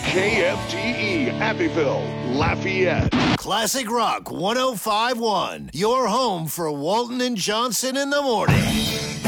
KFTE, Abbeville, Lafayette. Classic Rock 105.1. Your home for Walton and Johnson in the morning.